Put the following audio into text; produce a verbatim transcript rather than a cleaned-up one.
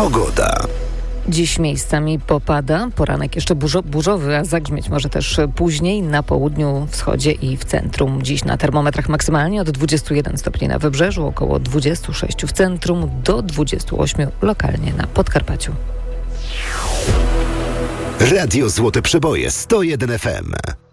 Pogoda. Dziś miejscami popada, poranek jeszcze burzo, burzowy, a zagrzmieć może też później na południu, wschodzie i w centrum. Dziś na termometrach maksymalnie od dwudziestu jeden stopni na wybrzeżu, około dwudziestu sześciu w centrum, do dwudziestu ośmiu lokalnie na Podkarpaciu. Radio Złote Przeboje sto jeden F M.